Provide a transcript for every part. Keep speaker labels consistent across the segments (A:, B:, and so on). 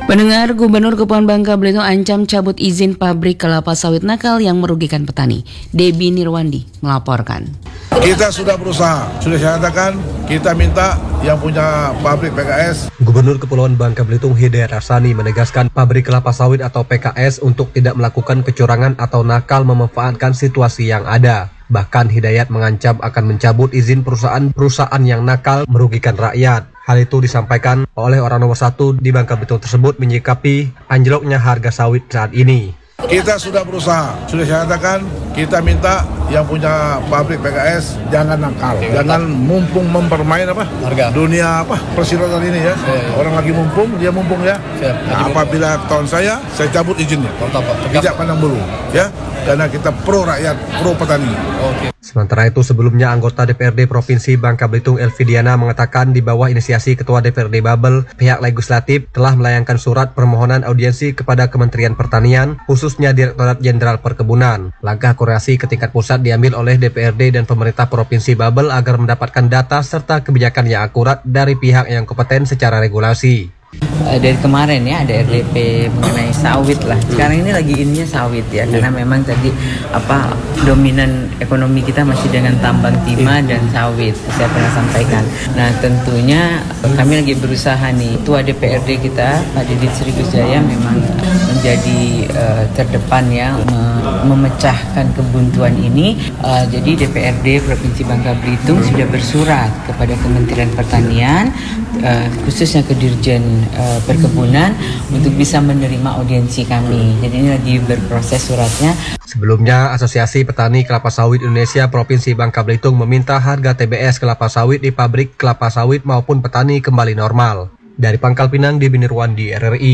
A: Pendengar, Gubernur Kepulauan Bangka Belitung ancam cabut izin pabrik kelapa sawit nakal yang merugikan petani. Debbie Nirwandi melaporkan.
B: Kita sudah berusaha, sudah saya katakan, kita minta yang punya pabrik PKS.
C: Gubernur Kepulauan Bangka Belitung Hidayat Harsani menegaskan pabrik kelapa sawit atau PKS untuk tidak melakukan kecurangan atau nakal memanfaatkan situasi yang ada. Bahkan Hidayat mengancam akan mencabut izin perusahaan yang nakal merugikan rakyat. Hal itu disampaikan oleh orang nomor 1 di Bangka Belitung tersebut menyikapi anjloknya harga sawit saat ini.
B: Kita sudah berusaha, sudah saya katakan, kita minta yang punya pabrik PKS jangan nakal, jangan mumpung mempermain harga dunia persilatan ini ya. Orang lagi mumpung, dia mumpung ya. Nah, apabila tahun saya cabut izinnya, tidak pandang bulu ya, karena kita pro rakyat, pro petani.
C: Sementara itu sebelumnya anggota DPRD Provinsi Bangka Belitung Elvidiana mengatakan di bawah inisiasi Ketua DPRD Babel, pihak legislatif telah melayangkan surat permohonan audiensi kepada Kementerian Pertanian, khususnya Direktorat Jenderal Perkebunan. Langkah koordinasi ke tingkat pusat diambil oleh DPRD dan pemerintah Provinsi Babel agar mendapatkan data serta kebijakan yang akurat dari pihak yang kompeten secara regulasi.
D: Dari kemarin ya ada RDP mengenai sawit lah. Sekarang ini lagi ininya sawit ya, karena memang tadi dominan ekonomi kita masih dengan tambang timah dan sawit. Saya pernah sampaikan. Nah tentunya kami lagi berusaha nih. Ketua DPRD kita Pak Didit Sriwijaya memang menjadi terdepan ya memecahkan kebuntuan ini. Jadi DPRD Provinsi Bangka Belitung sudah bersurat kepada Kementerian Pertanian khususnya ke Dirjen Perkebunan untuk bisa menerima audiensi kami. Jadi ini lagi berproses suratnya.
C: Sebelumnya, Asosiasi Petani Kelapa Sawit Indonesia Provinsi Bangka Belitung meminta harga TBS kelapa sawit di pabrik kelapa sawit maupun petani kembali normal. Dari Pangkal Pinang, Debbie Nirwandi, RRI.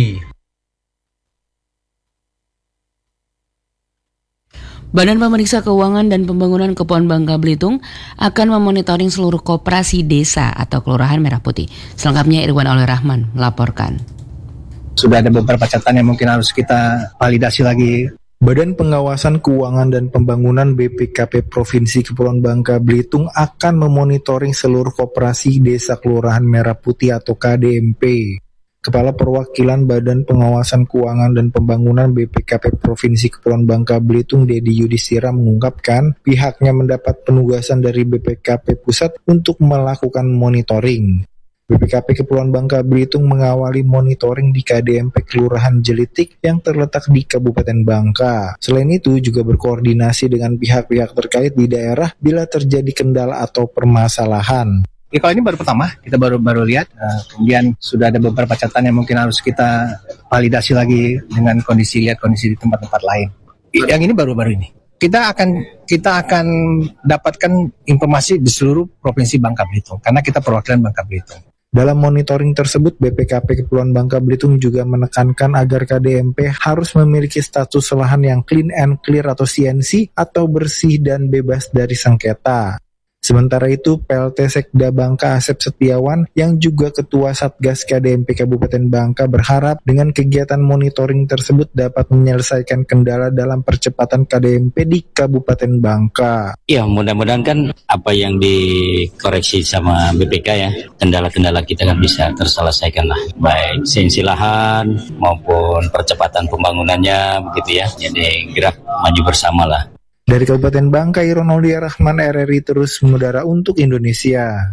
A: Badan Pemeriksa Keuangan dan Pembangunan Kepulauan Bangka Belitung akan memonitoring seluruh koperasi desa atau Kelurahan Merah Putih. Selengkapnya Irwan Oleh Rahman melaporkan.
E: Sudah ada beberapa catatan yang mungkin harus kita validasi lagi.
F: Badan Pengawasan Keuangan dan Pembangunan BPKP Provinsi Kepulauan Bangka Belitung akan memonitoring seluruh koperasi desa Kelurahan Merah Putih atau KDMP. Kepala Perwakilan Badan Pengawasan Keuangan dan Pembangunan BPKP Provinsi Kepulauan Bangka Belitung Dedi Yudhistira mengungkapkan pihaknya mendapat penugasan dari BPKP Pusat untuk melakukan monitoring. BPKP Kepulauan Bangka Belitung mengawali monitoring di KDMP Kelurahan Jelitik yang terletak di Kabupaten Bangka. Selain itu juga berkoordinasi dengan pihak-pihak terkait di daerah bila terjadi kendala atau permasalahan.
E: Ya, kalau ini baru pertama, kita baru lihat, kemudian sudah ada beberapa catatan yang mungkin harus kita validasi lagi dengan kondisi di tempat-tempat lain. Yang ini baru-baru ini. Kita akan dapatkan informasi di seluruh Provinsi Bangka Belitung, karena kita perwakilan Bangka Belitung.
F: Dalam monitoring tersebut, BPKP Kepulauan Bangka Belitung juga menekankan agar KDMP harus memiliki status lahan yang clean and clear atau CNC atau bersih dan bebas dari sengketa. Sementara itu, PLT Sekda Bangka Asep Setiawan yang juga Ketua Satgas KDMP Kabupaten Bangka berharap dengan kegiatan monitoring tersebut dapat menyelesaikan kendala dalam percepatan KDMP di Kabupaten Bangka.
G: Ya, mudah-mudahan kan apa yang dikoreksi sama BPK ya, kendala-kendala kita kan bisa terselesaikan lah. Baik sensi lahan maupun percepatan pembangunannya begitu ya. Jadi gerak maju bersama lah.
F: Dari Kabupaten Bangka, Irwan Oleh Rahman, RRI terus mengudara untuk Indonesia.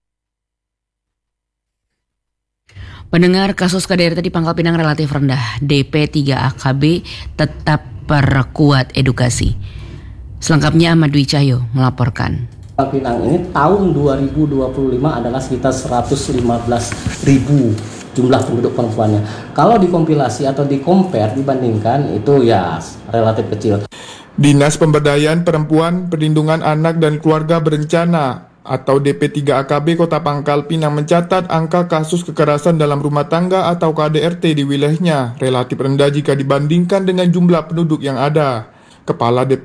A: Pendengar, kasus KDRT di Pangkal Pinang relatif rendah. DP 3 AKB tetap perkuat edukasi. Selengkapnya Ahmad Dwi Cahyo melaporkan.
H: Pangkal Pinang ini tahun 2025 adalah sekitar 115.000 jumlah penduduk perempuannya. Kalau dikompilasi atau dikompare dibandingkan itu ya relatif kecil.
I: Dinas Pemberdayaan Perempuan, Perlindungan Anak dan Keluarga Berencana atau DP3 AKB Kota Pangkal Pinang mencatat angka kasus kekerasan dalam rumah tangga atau KDRT di wilayahnya relatif rendah jika dibandingkan dengan jumlah penduduk yang ada. Kepala DP